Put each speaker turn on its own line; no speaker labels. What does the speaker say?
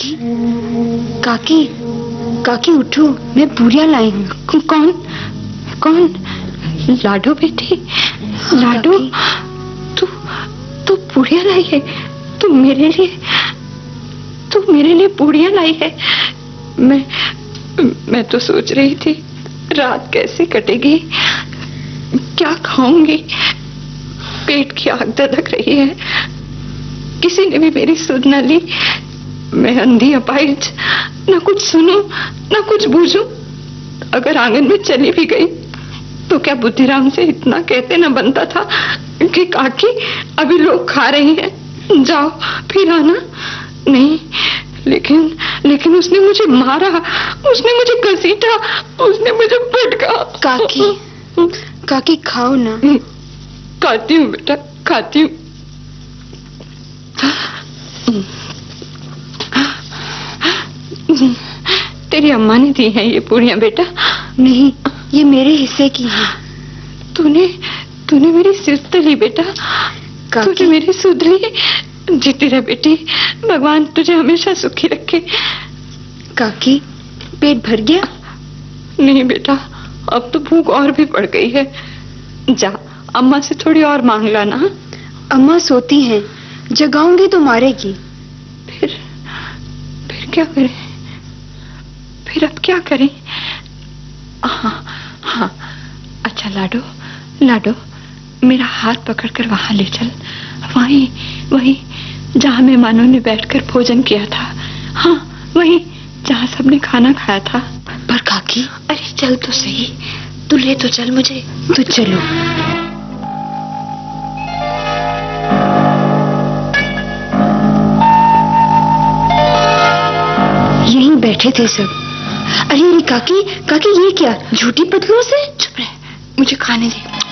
काकी, काकी, काकी उठो, मैं पूरियां लाई हूँ।
कौन कौन? लाडो बेटी, लाडो, तू पूरियां लाई है? तू मेरे लिए पूरियां लाई है? मैं तो सोच रही थी रात कैसे कटेगी, क्या खाऊंगी, पेट की आग धधक रही है। किसी ने भी मेरी सुध न ली। मैं अंधी अपाहिज, न कुछ सुनूं न कुछ बूझूं। अगर आंगन में चली भी गई तो क्या बुद्धिराम से इतना कहते न बनता था कि काकी अभी लोग खा रही हैं, जाओ फिर आना। नहीं, लेकिन उसने मुझे मारा, उसने मुझे घसीटा, उसने मुझे पटका।
काकी, काकी खाओ ना।
खाती हूँ बेटा, खाती हूँ। तेरी अम्मा ने दी हैं ये पूरियां बेटा?
नहीं, ये मेरे हिस्से की है।
तूने मेरी सुध तो ली बेटा, तूने मेरी सुध ली। जीती रह बेटी, भगवान तुझे हमेशा सुखी रखे।
काकी, पेट भर गया?
नहीं बेटा, अब तो भूख और भी बढ़ गई है। जा, अम्मा से थोड़ी और मांग लाना।
अम्मा सोती हैं, जगाऊंगी तो मारेगी।
फिर क्या करें? फिर अब क्या करें? हाँ, अच्छा लाडो, मेरा हाथ पकड़कर वहां ले चल, वहीं जहां मेहमानों ने बैठकर भोजन किया था। हाँ, वहीं जहां सबने खाना खाया था।
पर काकी,
अरे चल तो सही, तू ले तो चल मुझे।
तो चलो। यहीं बैठे थे सब। अरे काकी, ये क्या झूठी पतलू से?
चुप रह, मुझे खाने दे।